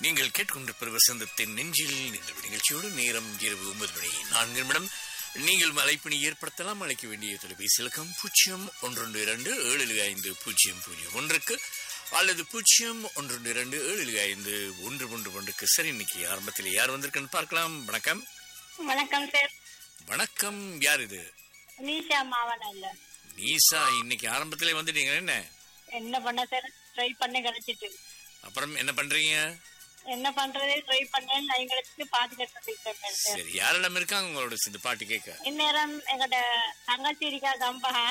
நீங்கள் கேட்டுக்கொண்டிருப்பது வசந்தத்தின் நெஞ்சில் இந்த நிகழ்ச்சியோடு நேரம் இரவு 9:04. நீங்கள் அழைப்பினை ஏற்படுத்தலாம். அழைக்க வேண்டிய தொலைபேசி இலக்கம் 0127250001 அல்லது 0127251111. சரி, இன்னைக்கு ஆரம்பத்தில் யார் வந்திருக்குன்னு பார்க்கலாம். வணக்கம். வணக்கம் சார். வணக்கம். யார் இது? நீஷா மாவன் இல்ல. நீசா, இன்னைக்கு ஆரம்பத்திலே வந்துட்டீங்க. என்ன பண்ண சார், ட்ரை பண்ண கிடைச்சிட்டு. அப்புறம் என்ன பண்றீங்க? என்ன பண்றது, ட்ரை பண்ணேன். எங்களுக்கு பாட்டு கேட்டு. சரி, யாரெல்லாம் இருக்காங்க உங்களோட இந்த பாட்டு கேட்க? இந்நேரம் எங்கட தங்கச்சி இருக்கா கம்பஹா,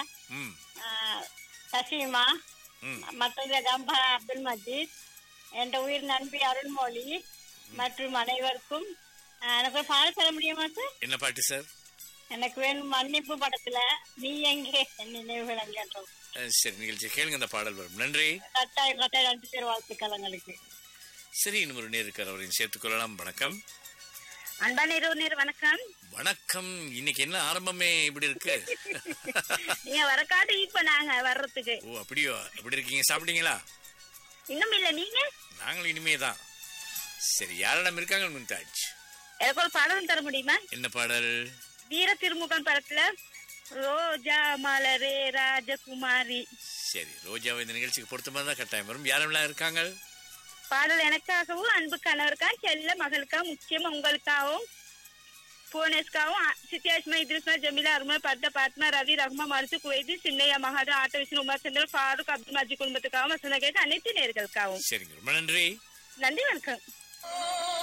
சசிமா, மற்ற கம்பஹா அப்துல் மஜீத், என் உயிர் நண்பி அருள்மொழி மற்றும் அனைவருக்கும் எனக்கு பாட சொல்ல முடியுமா சார்? என்ன பாட்டு சார்? எனக்கு வேணும் மன்னிப்பு படத்துல நீ எங்கே நினைவுகள் கேட்டோம். சரி, நிகழ்ச்சி கேளுங்க, அந்த பாடல் வரும். நன்றி. கட்டாயம் 2 பேர் வாழ்த்துக்கள் எங்களுக்கு. சரி, இன்னொரு நேர் இருக்கார், அவரையும் சேர்த்துக் கொள்ளலாம். வணக்கம். அன்பான இரவு வணக்கம். வணக்கம். இன்னைக்கு என்ன ஆரம்பமே இப்படி இருக்கு? நீங்க வரக்காட்டு இப்ப நாங்க வர்றதுக்கு. ஓ, அப்படியோ? எப்படி இருக்கீங்க? சாப்பிட்டீங்களா? இன்னும் இல்ல, நீங்க? நாங்களும் இனிமேதான். சரி, யாரிடம் இருக்காங்க மும்தாஜ்? எனக்கு ஒரு பாடலும் தர முடியுமா? என்ன பாடல்? வீர திருமுகம் படத்துல ரோஜா மலரே ராஜகுமாரி. சரி, ரோஜாவை இந்த நிகழ்ச்சிக்கு பொருத்தமா தான் கட்டாயம் வரும். யாரெல்லாம் இருக்காங்க? பாடல் எனக்காகவும், அன்பு கணவருக்கா, செல்ல மகளுக்கா, முக்கியமா உங்களுக்காகவும், புவனேஷ்காவும், சித்தியாஸ்மா, இத்ரிஸ்மா, ஜமீலா, அருமா, பர்தா, பாத்மா, ரவி, ரஹ்மா, மருசு, குவைதி, சின்னையா, மகாதா, ஆட்ட விஷ்ணு, உமர் சந்திரன், ஃபாரூக், அப்துல் மஜி குடும்பத்துக்காகவும், வசந்த கேட்டு அனைத்து நேர்களுக்காகவும். சரிங்க, ரொம்ப நன்றி. நன்றி, வணக்கம்.